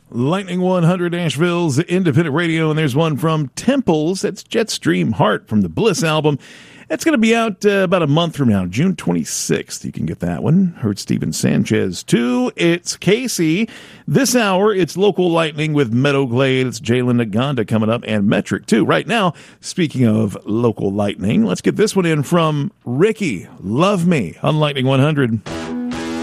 Lightning 100 Asheville's independent radio, and there's one from Temples. That's Jetstream Heart from the Bliss album. That's going to be out about a month from now, June 26th. You can get that one. Heard Steven Sanchez, too. It's Casey. This hour, it's Local Lightning with Meadow Glade. It's Jalen Naganda coming up, and Metric, too. Right now, speaking of Local Lightning, let's get this one in from Ricky. Love Me on Lightning 100.